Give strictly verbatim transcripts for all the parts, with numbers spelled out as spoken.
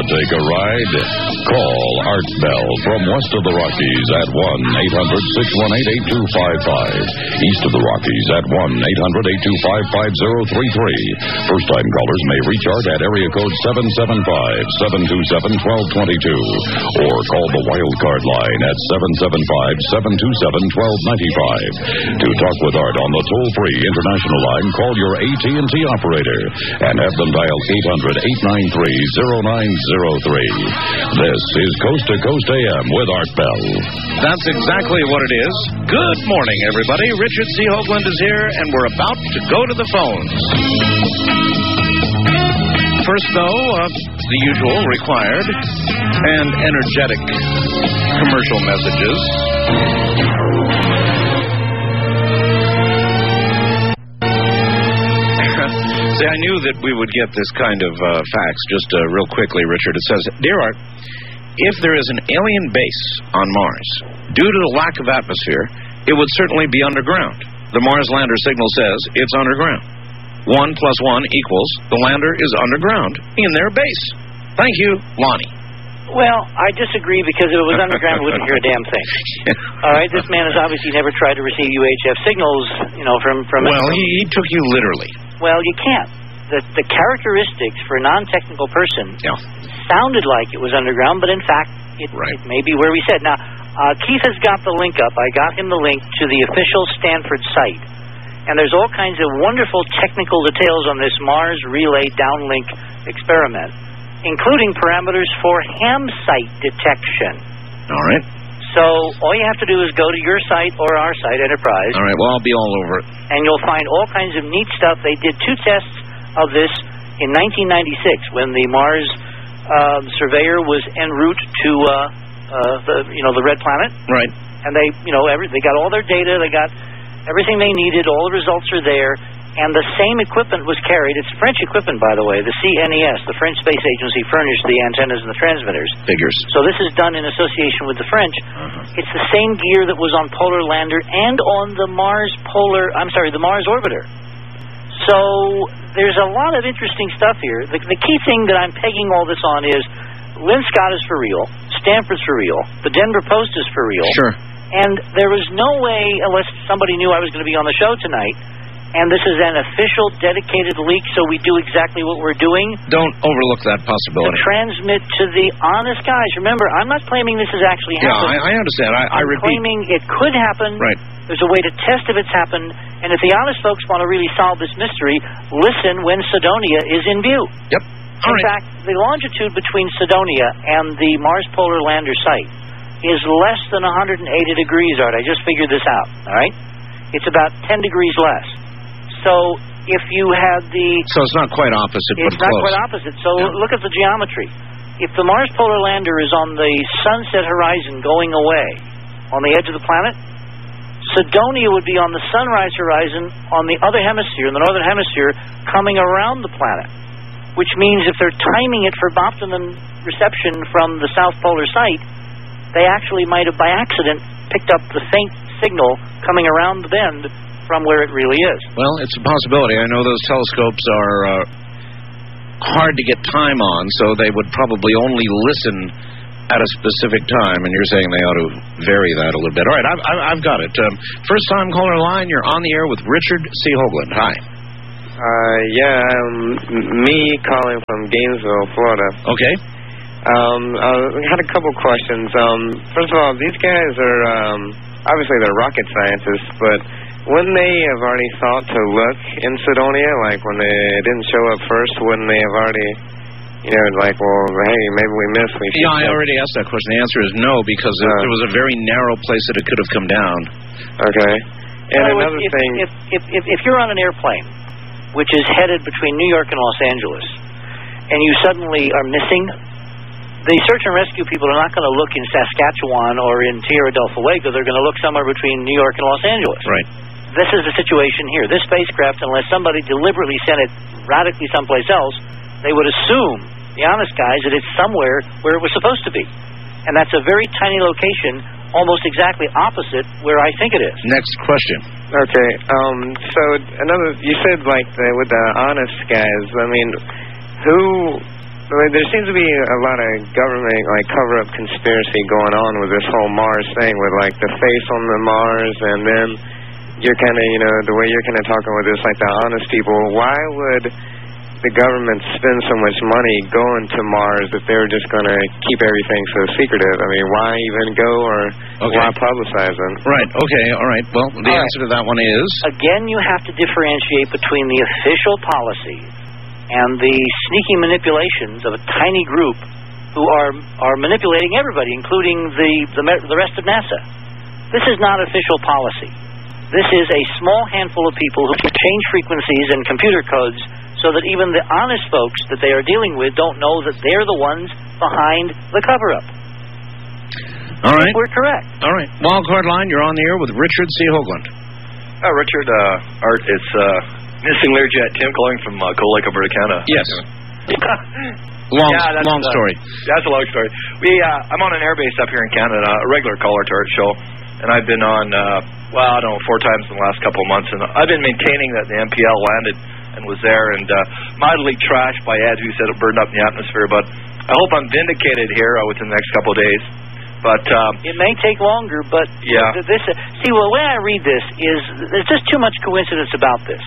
take a ride? Call Art Bell from west of the Rockies at one eight hundred six one eight eight two five five. East of the Rockies at one eight hundred eight two five five zero three three. First-time callers may reach Art at area code seven seven five, seven two seven, one two two two. Or call the Wildcard line at seven seven five, seven two seven, one two nine five. To talk with Art on the toll-free international line, call your A T and T operator and have them dial eight hundred, eight nine three, zero nine zero three. This is Coast to Coast A M with Art Bell. That's exactly what it is. Good morning, everybody. Richard C. Hoagland is here, and we're about to go to the phones. First, though, uh, the usual required and energetic commercial messages. See, I knew that we would get this kind of uh, fax just uh, real quickly, Richard. It says, Dear Art, if there is an alien base on Mars, due to the lack of atmosphere, it would certainly be underground. The Mars lander signal says it's underground. One plus one equals the lander is underground in their base. Thank you, Lonnie. Well, I disagree because if it was underground, we wouldn't hear a damn thing. All right, this man has obviously never tried to receive U H F signals, you know, from... from well, he, he took you literally. Well, you can't. The, the characteristics for a non-technical person yeah. sounded like it was underground, but in fact, it, right. it may be where we said. Now, uh, Keith has got the link up. I got him the link to the official Stanford site. And there's all kinds of wonderful technical details on this Mars Relay downlink experiment, including parameters for ham site detection. All right. So all you have to do is go to your site or our site, Enterprise. All right, well, I'll be all over it. And you'll find all kinds of neat stuff. They did two tests of this in nineteen ninety-six when the Mars uh, surveyor was en route to uh, uh, the you know the red planet. Right. And they you know every they got all their data. They got everything they needed. All the results are there. And the same equipment was carried. It's French equipment, by the way. The C N E S, the French Space Agency, furnished the antennas and the transmitters. Figures. So this is done in association with the French. Uh-huh. It's the same gear that was on Polar Lander and on the Mars Polar, I'm sorry, the Mars Orbiter. So there's a lot of interesting stuff here. The, the key thing that I'm pegging all this on is Lynn Scott is for real, Stanford's for real, the Denver Post is for real. Sure. And there was no way, unless somebody knew I was going to be on the show tonight, and this is an official, dedicated leak, so we do exactly what we're doing. Don't overlook that possibility. To transmit to the honest guys. Remember, I'm not claiming this is actually yeah, happening. Yeah, I, I understand. I, I I'm repeat. claiming it could happen. Right. There's a way to test if it's happened. And if the honest folks want to really solve this mystery, listen when Cydonia is in view. Yep. All in right. fact, the longitude between Cydonia and the Mars Polar Lander site is less than one hundred eighty degrees, Art. I just figured this out, all right? It's about ten degrees less. So if you had the... So it's not quite opposite, but It's close. not quite opposite. So yeah. look at the geometry. If the Mars Polar Lander is on the sunset horizon going away on the edge of the planet, Cydonia would be on the sunrise horizon on the other hemisphere, in the northern hemisphere, coming around the planet. Which means if they're timing it for optimum reception from the South Polar site, they actually might have by accident picked up the faint signal coming around the bend from where it really is. Well, it's a possibility. I know those telescopes are uh, hard to get time on, so they would probably only listen at a specific time, and you're saying they ought to vary that a little bit. All right, I've, I've got it. Um, first time caller line, you're on the air with Richard C. Hoagland. Hi. Uh, yeah, um, me calling from Gainesville, Florida. Okay. Um, I had a couple questions. Um, first of all, these guys are, um, obviously they're rocket scientists, but wouldn't they have already thought to look in Cydonia? Like, when they didn't show up first, wouldn't they have already, you know, like, well, hey, maybe we missed. We yeah, I already asked that question. The answer is no, because uh, there was a very narrow place that it could have come down. Okay. And well, another if, thing... If, if, if, if you're on an airplane, which is headed between New York and Los Angeles, and you suddenly are missing, the search and rescue people are not going to look in Saskatchewan or in Tierra del Fuego. They're going to look somewhere between New York and Los Angeles. Right. This is the situation here. This spacecraft, unless somebody deliberately sent it radically someplace else, they would assume, the honest guys, that it's somewhere where it was supposed to be. And that's a very tiny location, almost exactly opposite where I think it is. Next question. Okay. Um, so, another, you said, like, the, with the honest guys, I mean, who... there seems to be a lot of government, like, cover-up conspiracy going on with this whole Mars thing, with, like, the face on the Mars, and then you're kind of, you know, the way you're kind of talking with this, like, the honest people. Why would the government spend so much money going to Mars if they were just going to keep everything so secretive? I mean, why even go, or okay. why publicize them? Right, okay, all right. Well, the all answer right. to that one is? Again, you have to differentiate between the official policy and the sneaky manipulations of a tiny group who are are manipulating everybody, including the, the, the rest of NASA. This is not official policy. This is a small handful of people who can change frequencies and computer codes so that even the honest folks that they are dealing with don't know that they're the ones behind the cover-up. All right. We're correct. All right. Wildcard line, you're on the air with Richard C. Hoagland. Uh, Richard, uh, Art, it's uh, Missing Learjet Tim calling from uh, Cold Lake, Alberta, Canada. Yes. long yeah, long uh, story. That's a long story. We, uh, I'm on an airbase up here in Canada, a regular caller to our show, and I've been on, uh, well, I don't know, four times in the last couple of months, and I've been maintaining that the M P L landed and was there, and uh, mildly trashed by Ed, who said it burned up in the atmosphere, but I hope I'm vindicated here uh, within the next couple of days. But um, it may take longer, but yeah. this, see, well, the way I read this is there's just too much coincidence about this.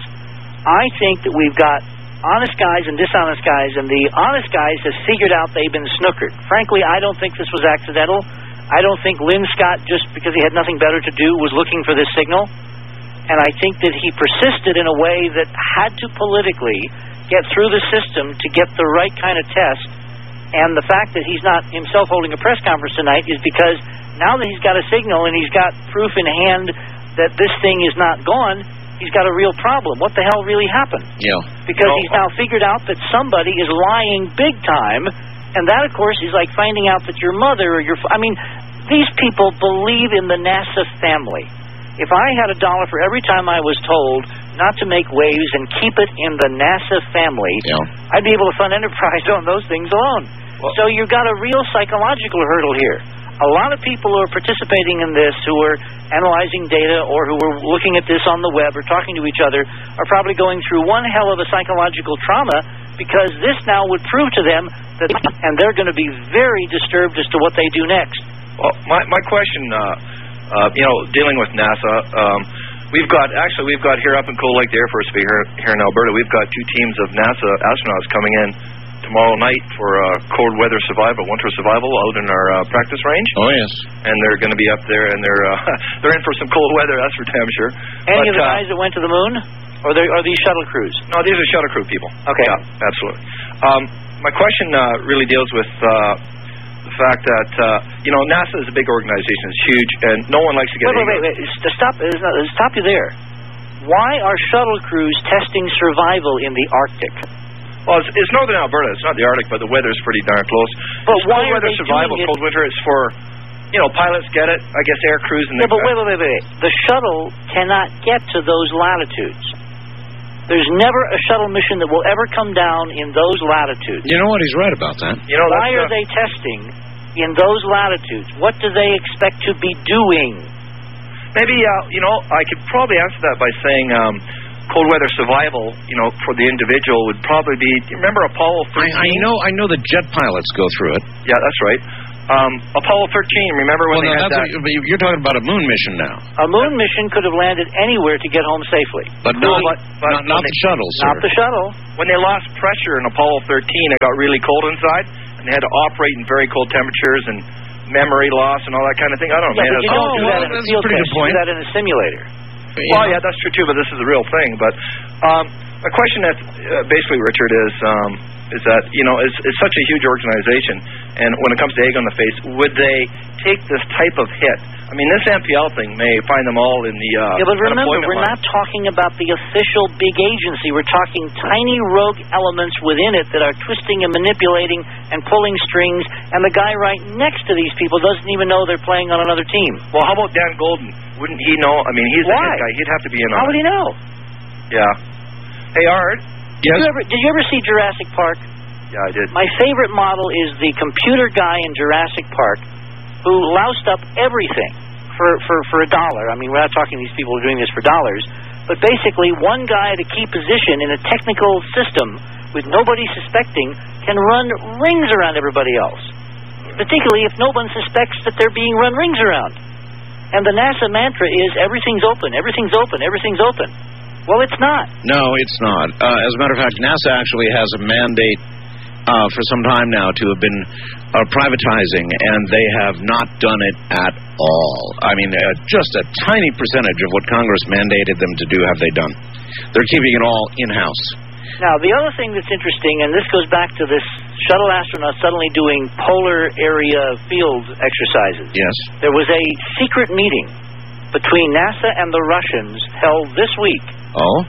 I think that we've got honest guys and dishonest guys, and the honest guys have figured out they've been snookered. Frankly, I don't think this was accidental. I don't think Lynn Scott, just because he had nothing better to do, was looking for this signal. And I think that he persisted in a way that had to politically get through the system to get the right kind of test. And the fact that he's not himself holding a press conference tonight is because now that he's got a signal and he's got proof in hand that this thing is not gone, he's got a real problem. What the hell really happened? Yeah. Because no. he's now figured out that somebody is lying big time, and that, of course, is like finding out that your mother or your... I mean, these people believe in the NASA family. If I had a dollar for every time I was told not to make waves and keep it in the NASA family, yeah. I'd be able to fund Enterprise on those things alone. Well, so you've got a real psychological hurdle here. A lot of people who are participating in this, who are analyzing data or who are looking at this on the web or talking to each other, are probably going through one hell of a psychological trauma, because this now would prove to them that, and they're going to be very disturbed as to what they do next. Well, my, my question... Uh, Uh, you know, dealing with NASA, um, we've got, actually, we've got here up in Cold Lake, the Air Force Base here, here in Alberta, we've got two teams of NASA astronauts coming in tomorrow night for uh, cold weather survival, winter survival out in our uh, practice range. Oh, yes. And they're going to be up there, and they're uh, they're in for some cold weather, that's for damn sure. Any but, of the uh, guys that went to the moon? Or they, are these shuttle crews? No, these are shuttle crew people. Okay. Yeah, absolutely. Um, my question uh, really deals with... Uh, the fact that, uh, you know, NASA is a big organization. It's huge, and no one likes to get... Wait, wait, wait, wait. Stop, stop you there. Why are shuttle crews testing survival in the Arctic? Well, it's, it's northern Alberta. It's not the Arctic, but the weather's pretty darn close. But it's why cold are weather they survival, doing it? cold winter, it's for, you know, pilots get it. I guess air crews and... Yeah, but wait, wait, wait, wait. The shuttle cannot get to those latitudes. There's never a shuttle mission that will ever come down in those latitudes. You know what? He's right about that. You know, why are uh, they testing in those latitudes? What do they expect to be doing? Maybe, uh, you know, I could probably answer that by saying um, cold weather survival, you know, for the individual would probably be... Do you remember Apollo thirteen? I, I know I know the jet pilots go through it. Yeah, that's right. Um, Apollo thirteen, remember when well, they no, had that's that... What, you're talking about a moon mission now. A moon mission could have landed anywhere to get home safely. But no, but, but not, not they, the shuttle, sir. Not the shuttle. When they lost pressure in Apollo thirteen, it got really cold inside, and they had to operate in very cold temperatures and memory loss and all that kind of thing. I don't know, Yeah, man. but you That's- don't oh, do well, that in a that's a field pretty test. good point. You do that in a simulator. Well, yeah, that's true too, but this is the real thing. But um, my question that uh, basically, Richard, is um, is that, you know, it's, it's such a huge organization, and when it comes to egg on the face, would they take this type of hit? I mean, this M P L thing may find them all in the uh, Yeah, but remember, unemployment we're line. not talking about the official big agency. We're talking tiny rogue elements within it that are twisting and manipulating and pulling strings, and the guy right next to these people doesn't even know they're playing on another team. Well, how about Dan Golden? Wouldn't he know? I mean, he's the Why? head guy. He'd have to be in on How it. would he know? Yeah. Hey, Art. Did you ever, did you ever see Jurassic Park? Yeah, I did. My favorite model is the computer guy in Jurassic Park who loused up everything for, for, for a dollar. I mean, we're not talking these people are doing this for dollars. But basically, one guy at a key position in a technical system with nobody suspecting can run rings around everybody else, particularly if no one suspects that they're being run rings around. And the NASA mantra is everything's open, everything's open, everything's open. Well, it's not. No, it's not. Uh, as a matter of fact, NASA actually has a mandate uh, for some time now to have been uh, privatizing, and they have not done it at all. I mean, uh, just a tiny percentage of what Congress mandated them to do have they done. They're keeping it all in-house. Now, the other thing that's interesting, and this goes back to this shuttle astronaut suddenly doing polar area field exercises. Yes. There was a secret meeting between NASA and the Russians held this week. Oh?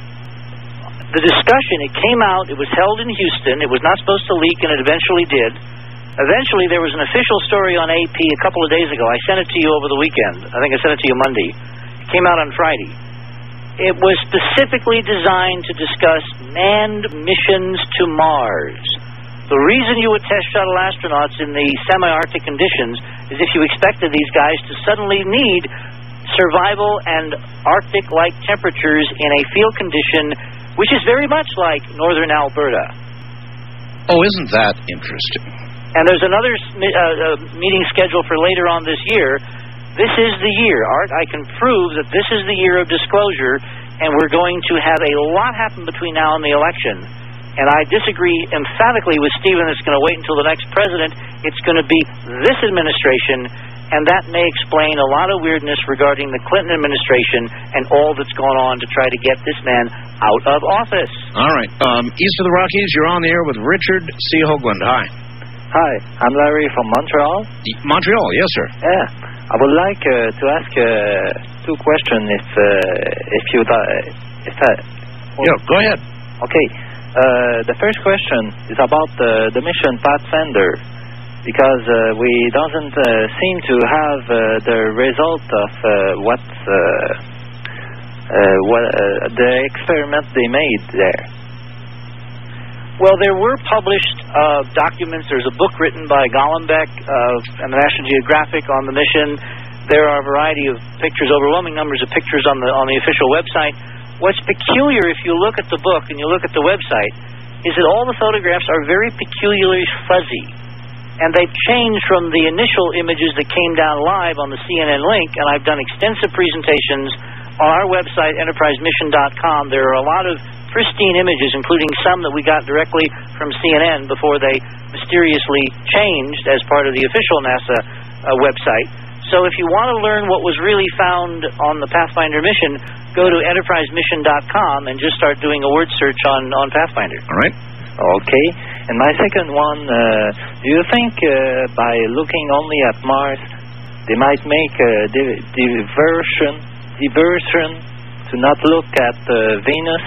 The discussion, it came out, it was held in Houston. It was not supposed to leak, and it eventually did. Eventually, there was an official story on A P a couple of days ago. I sent it to you over the weekend. I think I sent it to you Monday. It came out on Friday. It was specifically designed to discuss manned missions to Mars. The reason you would test shuttle astronauts in the semi-Arctic conditions is if you expected these guys to suddenly need survival and Arctic-like temperatures in a field condition which is very much like northern Alberta. Oh, isn't that interesting? And there's another uh, uh, meeting scheduled for later on this year. This is the year, Art. I can prove that this is the year of disclosure, and we're going to have a lot happen between now and the election. And I disagree emphatically with Stephen. It's going to wait until the next president. It's going to be this administration, and that may explain a lot of weirdness regarding the Clinton administration and all that's gone on to try to get this man out of office. All right. Um, east of the Rockies, you're on the air with Richard C. Hoagland. Hi. Hi, I'm Larry from Montreal. Montreal, yes, sir. Yeah. I would like uh, to ask uh, two questions if uh, if you uh, if I, oh. Yeah, go ahead. Okay. Uh, the first question is about uh, the mission Pathfinder, because uh, we doesn't uh, seem to have uh, the result of uh, what uh, uh, what uh, the experiment they made there. Well, there were published uh, documents. There's a book written by Golombek uh, and the National Geographic on the mission. There are a variety of pictures, overwhelming numbers of pictures on the on the official website. What's peculiar, if you look at the book and you look at the website, is that all the photographs are very peculiarly fuzzy. And they've changed from the initial images that came down live on the C N N link, and I've done extensive presentations on our website, enterprise mission dot com. There are a lot of pristine images, including some that we got directly from C N N before they mysteriously changed as part of the official NASA uh, website. So if you want to learn what was really found on the Pathfinder mission, go to enterprise mission dot com and just start doing a word search on, on Pathfinder. All right. Okay. And my second one, uh, do you think uh, by looking only at Mars, they might make a di- diversion, diversion to not look at uh, Venus?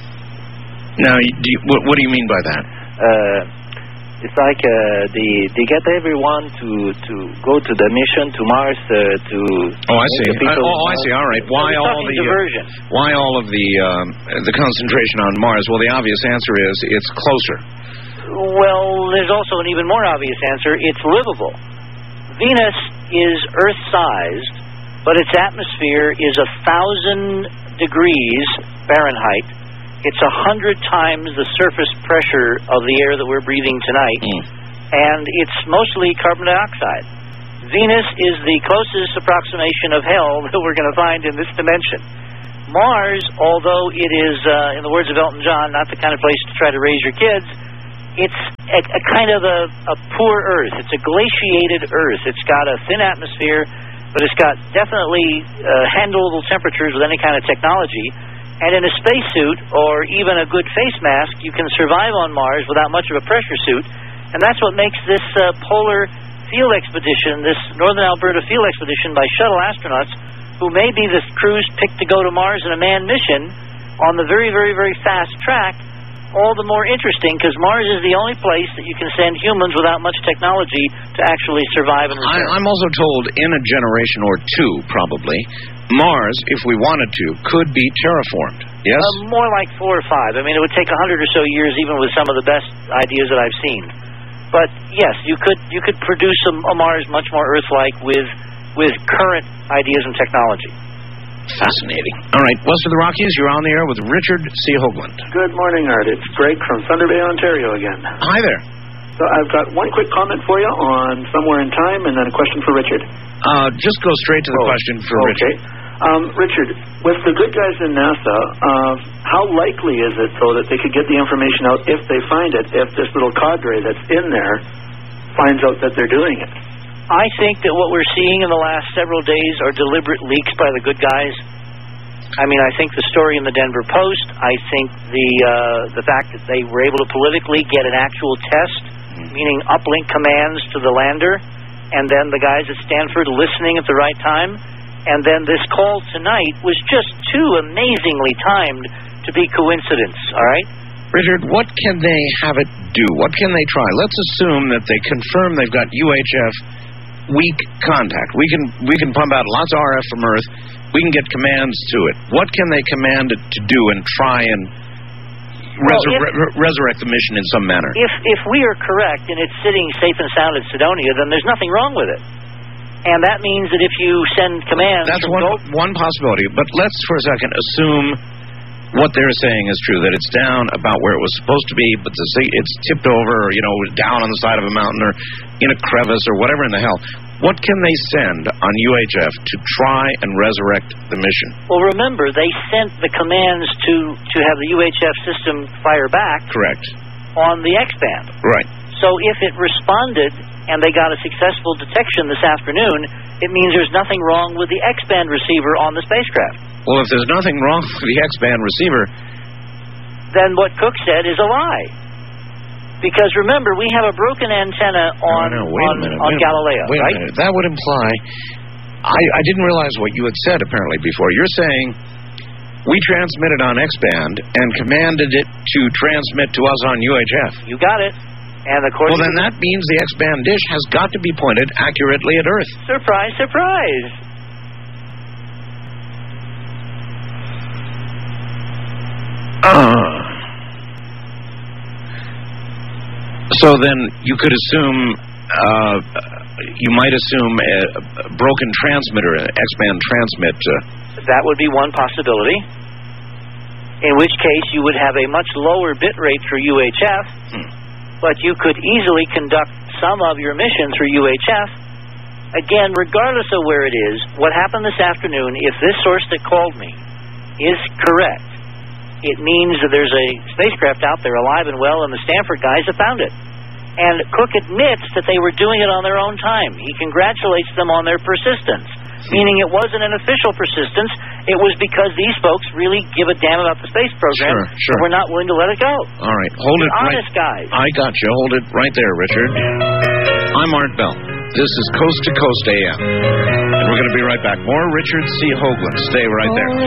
Now, do you, what, what do you mean by that? Uh, it's like uh, they they get everyone to, to go to the mission to Mars uh, to. Oh, I see. I, oh, I see. All right. Why so all the diversion? Uh, why all of the um, the concentration on Mars? Well, the obvious answer is it's closer. Well, there's also an even more obvious answer. It's livable. Venus is Earth-sized, but its atmosphere is a thousand degrees Fahrenheit. It's a hundred times the surface pressure of the air that we're breathing tonight, mm. and it's mostly carbon dioxide. Venus is the closest approximation of hell that we're going to find in this dimension. Mars, although it is, uh, in the words of Elton John, not the kind of place to try to raise your kids, it's a, a kind of a, a poor Earth. It's a glaciated Earth. It's got a thin atmosphere, but it's got definitely uh, handleable temperatures with any kind of technology. And in a spacesuit, or even a good face mask, you can survive on Mars without much of a pressure suit. And that's what makes this uh, polar field expedition, this Northern Alberta field expedition by shuttle astronauts, who may be the crews picked to go to Mars in a manned mission on the very, very, very fast track, all the more interesting, because Mars is the only place that you can send humans without much technology to actually survive and return. I, I'm also told in a generation or two, probably, Mars, if we wanted to, could be terraformed. Yes? Uh, more like four or five. I mean, it would take a hundred or so years, even with some of the best ideas that I've seen. But yes, you could you could produce a, a Mars much more Earth-like with with current ideas and technology. Fascinating. All right, west of the Rockies, you're on the air with Richard C. Hoagland. Good morning, Art. It's Greg from Thunder Bay, Ontario again. Hi there. So I've got one quick comment for you on Somewhere in Time and then a question for Richard. Uh, just go straight to the oh, question for okay. Richard. Um, Richard, with the good guys in NASA, uh, how likely is it, though, that they could get the information out if they find it, if this little cadre that's in there finds out that they're doing it? I think that what we're seeing in the last several days are deliberate leaks by the good guys. I mean, I think the story in the Denver Post, I think the uh, the fact that they were able to politically get an actual test, mm-hmm. meaning uplink commands to the lander, and then the guys at Stanford listening at the right time, and then this call tonight was just too amazingly timed to be coincidence, all right? Richard, what can they have it do? What can they try? Let's assume that they confirm they've got U H F weak contact. We can we can pump out lots of R F from Earth. We can get commands to it. What can they command it to do and try and well, resur- if, re- resurrect the mission in some manner? If if we are correct and it's sitting safe and sound at Cydonia, then there's nothing wrong with it. And that means that if you send commands... That's from one, Gold- one possibility. But let's for a second assume what they're saying is true, that it's down about where it was supposed to be, but the, it's tipped over or, you know, down on the side of a mountain or in a crevice or whatever in the hell. What can they send on U H F to try and resurrect the mission? Well, remember, they sent the commands to, to have the U H F system fire back. Correct. On the X-band. Right. So if it responded and they got a successful detection this afternoon, it means there's nothing wrong with the X-band receiver on the spacecraft. Well, if there's nothing wrong with the X-band receiver... then what Cook said is a lie. Because remember, we have a broken antenna on, no, no, wait on, a minute, on wait Galileo, wait right? A minute. That would imply... I, I didn't realize what you had said, apparently, before. You're saying we transmitted on X-band and commanded it to transmit to us on U H F. You got it. And according well, then that means the X-band dish has got to be pointed accurately at Earth. Surprise, surprise. Uh. So then you could assume, uh, you might assume a, a broken transmitter, an X-band transmit. Uh, that would be one possibility. In which case you would have a much lower bit rate for U H F, hmm. but you could easily conduct some of your mission through U H F. Again, regardless of where it is, what happened this afternoon, if this source that called me is correct, it means that there's a spacecraft out there alive and well, and the Stanford guys have found it. And Cook admits that they were doing it on their own time. He congratulates them on their persistence, meaning it wasn't an official persistence. It was because these folks really give a damn about the space program. Sure, sure. And we're not willing to let it go. All right, hold They're it right. honest guys. I got you. Hold it right there, Richard. I'm Art Bell. This is Coast to Coast A M. And we're going to be right back. More Richard C. Hoagland. Stay right there.